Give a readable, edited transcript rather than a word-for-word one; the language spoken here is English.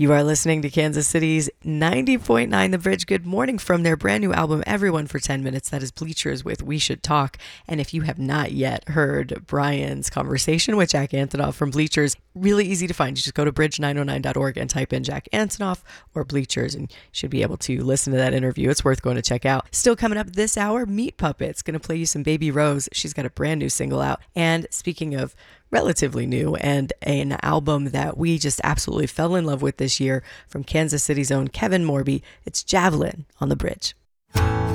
You are listening to Kansas City's 90.9 The Bridge. Good morning from their brand new album, Everyone for 10 Minutes. That is Bleachers with We Should Talk. And if you have not yet heard Brian's conversation with Jack Antonoff from Bleachers, really easy to find. You just go to bridge909.org and type in Jack Antonoff or Bleachers, and you should be able to listen to that interview. It's worth going to check out. Still coming up this hour, Meat Puppets. Going to play you some Baby Rose. She's got a brand new single out. And speaking of relatively new and an album that we just absolutely fell in love with this year from Kansas City's own Kevin Morby, it's Javelin on The Bridge.